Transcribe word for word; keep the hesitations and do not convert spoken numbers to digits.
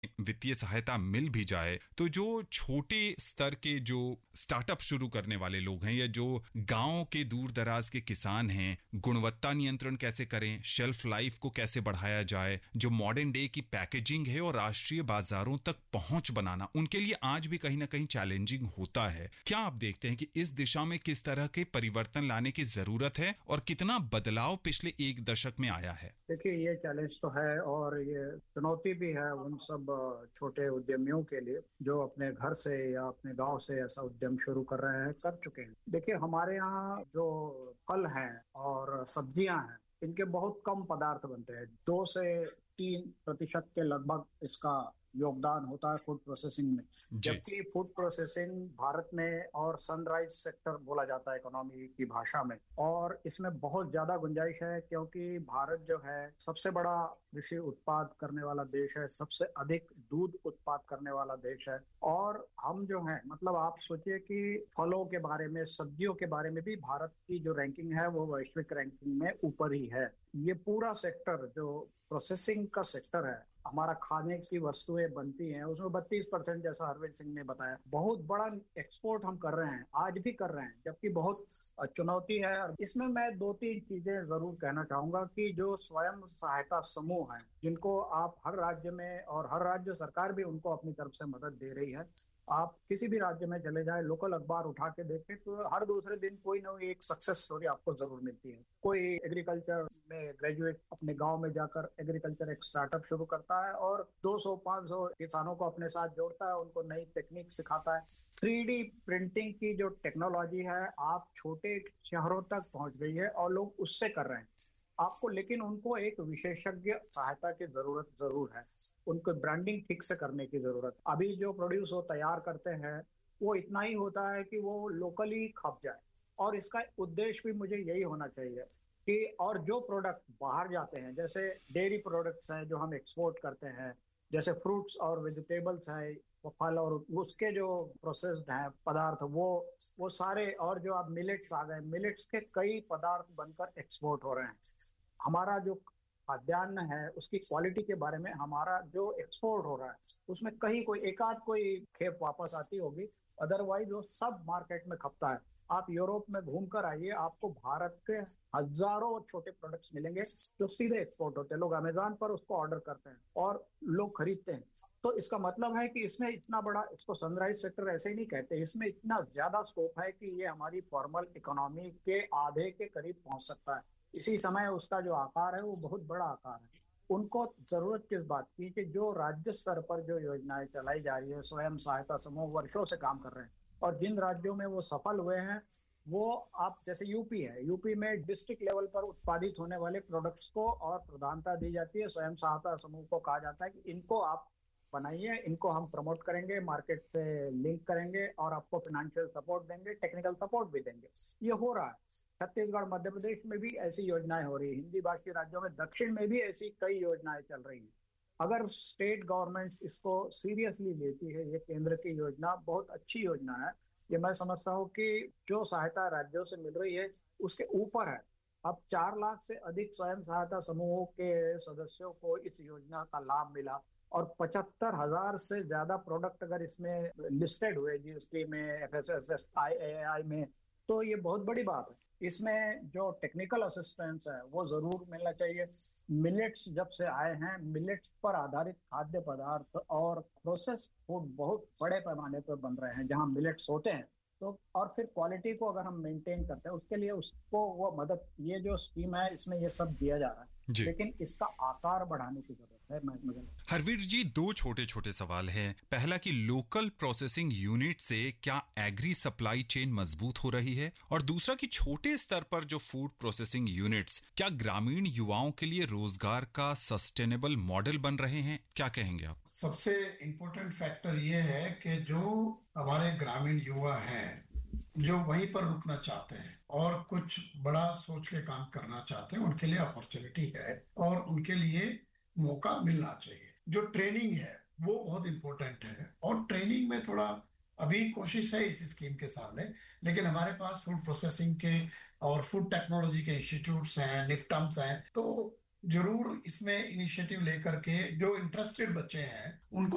वित्तीय सहायता मिल भी जाए तो जो छोटे स्तर के जो स्टार्टअप शुरू करने वाले लोग हैं या जो गांव के दूर दराज के किसान हैं, गुणवत्ता नियंत्रण कैसे करें, शेल्फ लाइफ को कैसे बढ़ाया जाए, जो मॉडर्न डे की पैकेजिंग है और राष्ट्रीय बाजारों तक पहुंच बनाना, उनके लिए आज भी कहीं ना कहीं चैलेंजिंग होता है। क्या आप देखते हैं कि इस दिशा में किस तरह के परिवर्तन लाने की जरूरत है और कितना बदलाव पिछले एक दशक में आया है? देखिए, ये चैलेंज तो है और ये चुनौती भी है उन सब छोटे उद्यमियों के लिए जो अपने घर से या अपने गांव से ऐसा उद्यम शुरू कर रहे हैं, कर चुके हैं। देखिए, हमारे यहाँ जो फल हैं और सब्जियां हैं, इनके बहुत कम पदार्थ बनते हैं। दो से तीन प्रतिशत के लगभग इसका योगदान होता है फूड प्रोसेसिंग में, जबकि फूड प्रोसेसिंग भारत में और सनराइज सेक्टर बोला जाता है इकोनॉमी की भाषा में, और इसमें बहुत ज्यादा गुंजाइश है क्योंकि भारत जो है सबसे बड़ा कृषि उत्पाद करने वाला देश है, सबसे अधिक दूध उत्पाद करने वाला देश है। और हम जो है, मतलब आप सोचिए कि फलों के बारे में, सब्जियों के बारे में भी भारत की जो रैंकिंग है वो वैश्विक रैंकिंग में ऊपर ही है। ये पूरा सेक्टर जो प्रोसेसिंग का सेक्टर है, हमारा खाने की वस्तुएं बनती हैं, उसमें बत्तीस परसेंट, जैसा हरविंद सिंह ने बताया, बहुत बड़ा एक्सपोर्ट हम कर रहे हैं, आज भी कर रहे हैं, जबकि बहुत चुनौती है। इसमें मैं दो तीन चीजें जरूर कहना चाहूंगा कि जो स्वयं सहायता समूह हैं, जिनको आप हर राज्य में, और हर राज्य सरकार भी उनको अपनी तरफ से मदद दे रही है। आप किसी भी राज्य में चले जाए, लोकल अखबार उठा के देखें तो हर दूसरे दिन कोई ना कोई एक सक्सेस स्टोरी आपको जरूर मिलती है। कोई एग्रीकल्चर में ग्रेजुएट अपने गांव में जाकर एग्रीकल्चर एक स्टार्टअप शुरू करता है और दो सौ पाँच सौ किसानों को अपने साथ जोड़ता है, उनको नई टेक्निक सिखाता है। थ्री डी प्रिंटिंग की जो टेक्नोलॉजी है, आप छोटे शहरों तक पहुंच गई है और लोग उससे कर रहे हैं आपको, लेकिन उनको एक विशेषज्ञ सहायता की जरूरत जरूर है। उनको ब्रांडिंग ठीक से करने की जरूरत। अभी जो प्रोड्यूस वो तैयार करते हैं वो इतना ही होता है कि वो लोकली खप जाए, और इसका उद्देश्य भी मुझे यही होना चाहिए कि, और जो प्रोडक्ट बाहर जाते हैं, जैसे डेयरी प्रोडक्ट्स हैं जो हम एक्सपोर्ट करते हैं, जैसे फ्रूट्स और वेजिटेबल्स है, वो फल, और उसके जो प्रोसेस्ड हैं पदार्थ, वो वो सारे, और जो अब मिलेट्स आ गए, मिलेट्स के कई पदार्थ बनकर एक्सपोर्ट हो रहे हैं। हमारा जो खाद्यान्न है उसकी क्वालिटी के बारे में, हमारा जो एक्सपोर्ट हो रहा है उसमें कहीं कोई एकाध कोई खेप वापस आती होगी, अदरवाइज वो सब मार्केट में खपता है। आप यूरोप में घूम कर आइए, आपको भारत के हजारों छोटे प्रोडक्ट्स मिलेंगे जो सीधे एक्सपोर्ट होते हैं। लोग अमेजोन पर उसको ऑर्डर करते हैं और लोग खरीदते हैं। तो इसका मतलब है कि इसमें इतना बड़ा, इसको सनराइज सेक्टर ऐसे ही नहीं कहते, इसमें इतना ज्यादा स्कोप है कि ये हमारी फॉर्मल इकोनॉमी के आधे के करीब पहुंच सकता है। इसी समय उसका जो आकार है वो बहुत बड़ा आकार है। उनको जरूरत किस बात की कि जो राज्य स्तर पर जो योजनाएं चलाई जा रही है, स्वयं सहायता समूह वर्षों से काम कर रहे हैं, और जिन राज्यों में वो सफल हुए हैं, वो आप जैसे यूपी है, यूपी में डिस्ट्रिक्ट लेवल पर उत्पादित होने वाले प्रोडक्ट्स को और प्रधानता दी जाती है। स्वयं सहायता समूह को कहा जाता है कि इनको आप बनाइए, इनको हम प्रमोट करेंगे, मार्केट से लिंक करेंगे और आपको फाइनेंशियल सपोर्ट देंगे, टेक्निकल सपोर्ट भी देंगे। ये हो रहा है छत्तीसगढ़, मध्य प्रदेश में भी ऐसी योजनाएं हो रही है, हिंदी भाषी राज्यों में, दक्षिण में भी ऐसी कई योजनाएं चल रही हैं। अगर स्टेट गवर्नमेंट्स इसको सीरियसली लेती है, ये केंद्र की योजना बहुत अच्छी योजना है। ये मैं समझता हूँ कि जो सहायता राज्यों से मिल रही है उसके ऊपर है। अब चार लाख से अधिक स्वयं सहायता समूहों के सदस्यों को इस योजना का लाभ मिला, और पचहत्तर हजार से ज्यादा प्रोडक्ट अगर इसमें लिस्टेड हुए जीएसटी में, एफएसएसएस, आईएआई में, तो ये बहुत बड़ी बात है। इसमें जो टेक्निकल असिस्टेंस है वो जरूर मिलना चाहिए। मिलेट्स जब से आए हैं, मिलेट्स पर आधारित खाद्य पदार्थ और प्रोसेस फूड बहुत बड़े पैमाने पर बन रहे हैं जहां मिलेट्स होते हैं। तो और फिर क्वालिटी को अगर हम मेंटेन करते हैं, उसके लिए उसको वो मदद, ये जो स्कीम है इसमें ये सब दिया जा रहा है, लेकिन इसका आकार बढ़ाने की जरूरत है। मैं मुझे हरवीर जी, दो छोटे छोटे सवाल हैं। पहला कि लोकल प्रोसेसिंग यूनिट से क्या एग्री सप्लाई चेन मजबूत हो रही है, और दूसरा कि छोटे स्तर पर जो फूड प्रोसेसिंग यूनिट्स क्या ग्रामीण युवाओं के लिए रोजगार का सस्टेनेबल मॉडल बन रहे हैं? क्या कहेंगे आप? सबसे इम्पोर्टेंट फैक्टर ये है कि जो हमारे ग्रामीण युवा हैं, जो वहीं पर रुकना चाहते हैं और कुछ बड़ा सोच के काम करना चाहते हैं, उनके लिए अपॉर्चुनिटी है और उनके लिए मौका मिलना चाहिए। जो ट्रेनिंग है वो बहुत इंपॉर्टेंट है, और ट्रेनिंग में थोड़ा अभी कोशिश है इस स्कीम के सामने, लेकिन हमारे पास फूड प्रोसेसिंग के और फूड टेक्नोलॉजी के इंस्टीट्यूट्स हैं, निफ्टम्स हैं, तो जरूर इसमें इनिशिएटिव लेकर के जो इंटरेस्टेड बच्चे हैं उनको